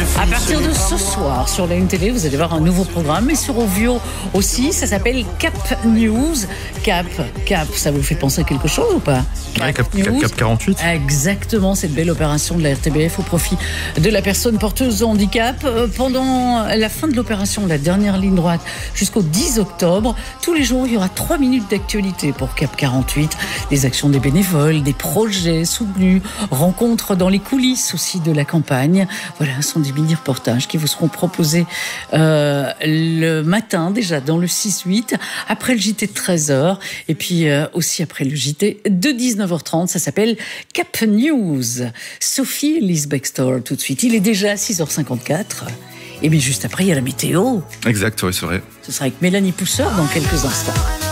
À partir de ce soir, sur la Une Télé, vous allez voir un nouveau programme. Et sur Ovio aussi, ça s'appelle Cap News. Cap, ça vous fait penser à quelque chose ou pas? Cap 48. Exactement, cette belle opération de la RTBF au profit de la personne porteuse de handicap. Pendant la fin de l'opération, la dernière ligne droite, jusqu'au 10 octobre, tous les jours, il y aura 3 minutes d'actualité pour Cap 48. Des actions des bénévoles, des projets soutenus, rencontres dans les coulisses aussi de la campagne. Voilà, ce sont des mini-reportages qui vous seront proposés le matin, déjà dans le 6-8, après le JT de 13h, et puis aussi après le JT de 19h30. Ça s'appelle Cap News. Sophie Elise Bextor, tout de suite. Il est déjà 6h54. Et bien juste après, il y a la météo. Exact, oui, c'est vrai. Ce sera avec Mélanie Pousseur dans quelques instants.